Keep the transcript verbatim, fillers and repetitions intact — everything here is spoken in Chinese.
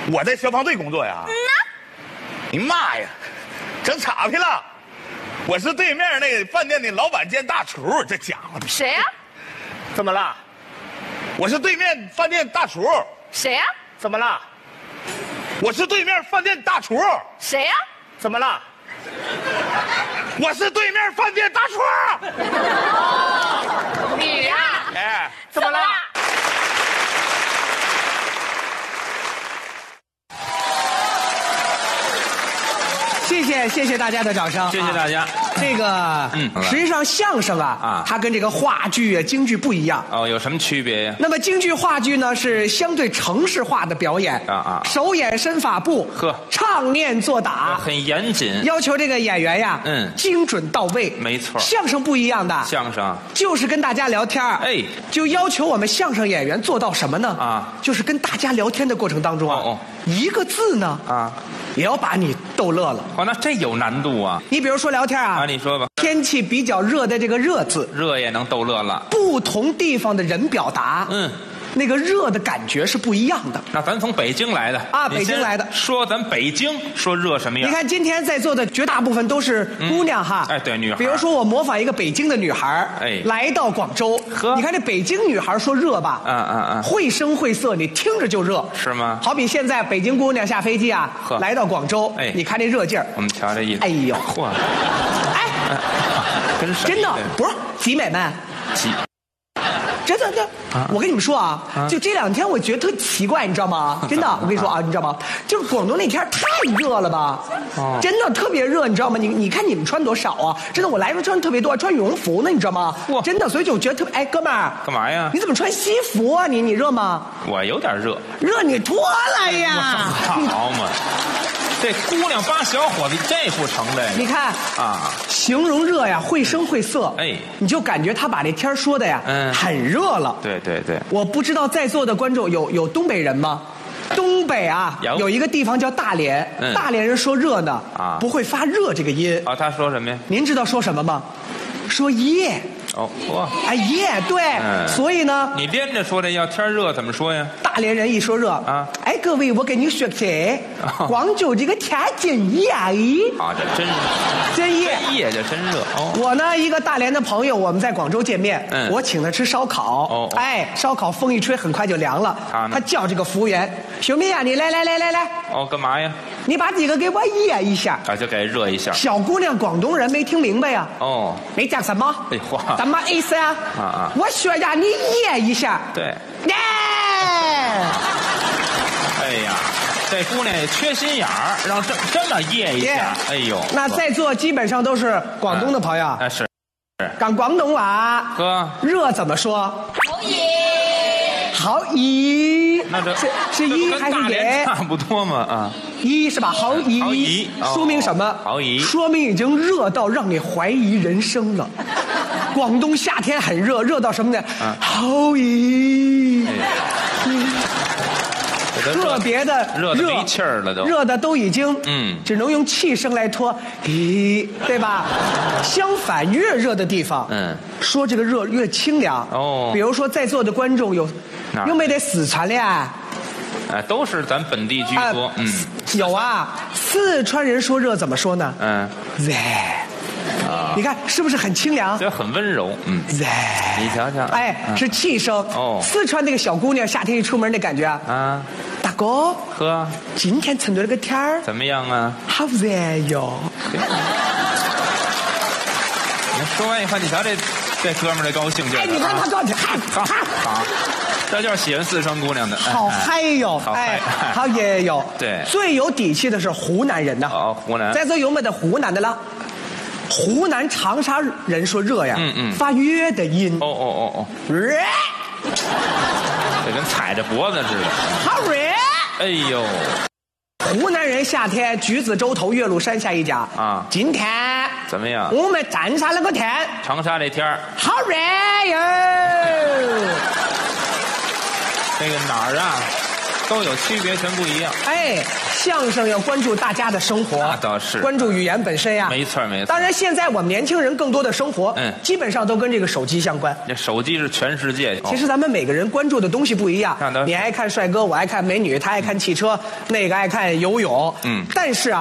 我在消防队工作呀。嗯呐。你妈呀，整岔劈了！我是对面那个饭店的老板兼大厨，这家伙。 谁呀？ 怎么了？我是对面饭店大厨。 谁呀？ 怎么了？我是对面饭店大厨。 谁呀？ 怎么了？我是对面饭店大厨。 你呀？ 哎，怎么了？ 谢谢谢谢大家的掌声， 谢谢大家。 这个，嗯，实际上相声啊，啊，它跟这个话剧啊、京剧不一样。 哦，有什么区别呀？ 那么京剧、话剧呢，是相对程式化的表演啊啊， 手眼身法步， 呵， 唱念做打， 很严谨， 要求这个演员呀， 嗯， 精准到位。 没错， 相声不一样的， 相声就是跟大家聊天，哎，就要求我们相声演员做到什么呢？啊，就是跟大家聊天的过程当中啊，哦，一个字呢，啊，也要把你逗乐了。 哦，那这有难度啊！ 你比如说聊天啊， 啊，你说吧。 天气比较热的这个热字， 热也能逗乐了。 不同地方的人表达，嗯，那个热的感觉是不一样的。 那咱从北京来的啊，北京来的， 说咱北京说热什么样？ 你看今天在座的绝大部分都是姑娘哈， 嗯、哎，对，女孩。 比如说我模仿一个北京的女孩，哎，来到广州，呵，你看这北京女孩说热吧，嗯嗯嗯，绘声绘色，你听着就热， 是吗？ 好比现在北京姑娘下飞机啊，来到广州，哎，你看这热劲儿， 我们瞧这意思。 哎呦， 嚯， 哎， 跟真的不是集美们， 集。 真的，这、啊、我跟你们说啊，啊就这两天我觉得特奇怪，你知道吗？真的，我跟你说啊，你知道吗？就是广东那天太热了吧，哦、真的特别热，你知道吗？你你看你们穿多少啊？真的，我来时候穿特别多，穿羽绒服呢，你知道吗？真的，所以就觉得特别，哎，哥们儿， 干嘛呀？ 你怎么穿西服啊？你你热吗？ 我有点热， 热你脱了呀！ 好嘛。这姑娘把小伙子这副成的， 你看啊，形容热呀，绘声绘色，哎，你就感觉他把这天说的呀，嗯，很热了。 对对对， 我不知道在座的观众有有东北人吗？东北啊，有, 有一个地方叫大连，嗯、大连人说热呢，啊，不会发热这个音啊。他说什么呀？ 您知道说什么吗？说耶。 哦，哇， 哎耶，对，嗯、所以呢， 你连着说这要天热怎么说呀？ 大连人一说热啊，哎，各位，我跟你说起，哦、广州这个天真热啊，这真真热， 热就真热。哦， 我呢一个大连的朋友，我们在广州见面，嗯，我请他吃烧烤，哦，哎，烧烤风一吹，很快就凉了。他他叫这个服务员，兄弟啊，你来来来来来， 哦，干嘛呀？ 你把几个给我热一下， 啊，就给热一下。 小姑娘广东人没听明白呀，哦，你讲什么？ 哎话。 什么意思啊？啊啊！我说呀，你热一下。 对。 耶！ 哎呀，这姑娘也缺心眼儿，让这这么热一下。哎呦， 那在座基本上都是广东的朋友。 啊，是。 讲广东话。 哥。 热怎么说？ 好热。 好热。 那这是是一还是热？ 差不多嘛啊。 一是吧？好热。 好热。 说明什么？ 好热。 说明已经热到让你怀疑人生了。广东夏天很热，热到什么呢？啊、好热，哎、特别的热，热没气儿了都， 热的都已经嗯，只能用气声来拖，咦，对吧？相反，越热的地方，嗯，说这个热越清凉哦。比如说在座的观众有有没得四川的啊？ 哎，都是咱本地居多，啊、嗯， 有啊。四川人说热怎么说呢？嗯，热。 啊， 你看是不是很清凉？ 这很温柔，嗯，你瞧瞧， 哎，是气声哦。四川那个小姑娘夏天一出门那感觉啊，啊，大哥， 呵， 今天趁着这个天儿怎么样啊？ 好热哟！ 你说完以后，你瞧这这哥们儿这高兴劲儿， 哎，你看他高兴， 好，好，这就是喜欢四川姑娘的， 好嗨哟，哎，好热哟。 对， 最有底气的是湖南人呐， 哦，湖南， 在这有没得湖南的了？湖南长沙人说热呀，嗯嗯，发约的音。 哦哦哦哦， 热， 这跟踩着脖子似的。 好热！ 哎呦， 湖南人夏天橘子洲头岳麓山下一家啊，今天怎么样？ 我们站上了个天， 长沙这天儿好热哟。 这个哪儿啊？ 都有区别，全不一样。 哎，相声要关注大家的生活， 那倒是关注语言本身呀。 没错没错。 当然，现在我们年轻人更多的生活， 嗯， 基本上都跟这个手机相关。 这手机是全世界。 其实咱们每个人关注的东西不一样，你爱看帅哥，我爱看美女，他爱看汽车，那个爱看游泳。 嗯， 但是啊。